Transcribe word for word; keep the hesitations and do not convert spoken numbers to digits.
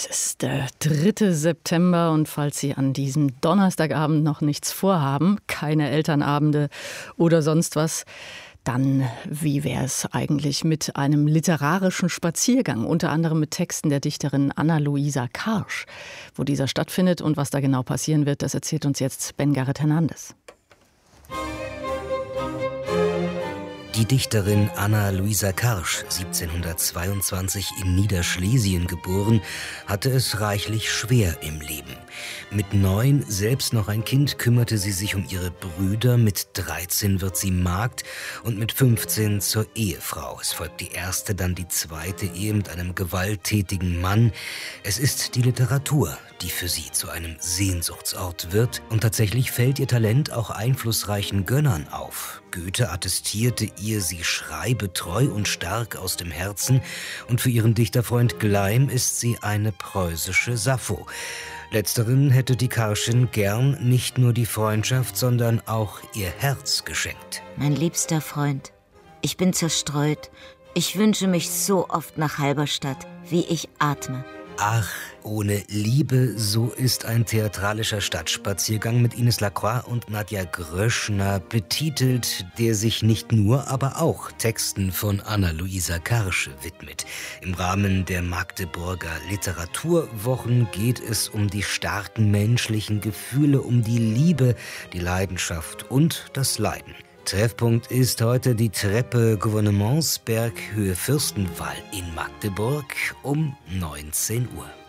ist der dritte September und falls Sie an diesem Donnerstagabend noch nichts vorhaben, keine Elternabende oder sonst was, dann wie wäre es eigentlich mit einem literarischen Spaziergang, unter anderem mit Texten der Dichterin Ana-Luisa Karsch. Wo dieser stattfindet und was da genau passieren wird, das erzählt uns jetzt Ben Garret Hernandez. Die Dichterin Ana-Luisa Karsch, siebzehnhundertzweiundzwanzig in Niederschlesien geboren, hatte es reichlich schwer im Leben. Mit neun, selbst noch ein Kind, kümmerte sie sich um ihre Brüder, mit dreizehn wird sie Magd und mit fünfzehn zur Ehefrau. Es folgt die erste, dann die zweite Ehe mit einem gewalttätigen Mann. Es ist die Literatur, die für sie zu einem Sehnsuchtsort wird, und tatsächlich fällt ihr Talent auch einflussreichen Gönnern auf. Goethe attestierte ihr, sie schreibe treu und stark aus dem Herzen, und für ihren Dichterfreund Gleim ist sie eine preußische Sappho. Letzteren hätte die Karschin gern nicht nur die Freundschaft, sondern auch ihr Herz geschenkt. Mein liebster Freund, ich bin zerstreut. Ich wünsche mich so oft nach Halberstadt, wie ich atme. Ach, ohne Liebe, so ist ein theatralischer Stadtspaziergang mit Ines Lacroix und Nadja Gröschner betitelt, der sich nicht nur, aber auch Texten von Ana-Luisa Karsch widmet. Im Rahmen der Magdeburger Literaturwochen geht es um die starken menschlichen Gefühle, um die Liebe, die Leidenschaft und das Leiden. Treffpunkt ist heute die Treppe Gouvernementsberg, Höhe Fürstenwall in Magdeburg um neunzehn Uhr.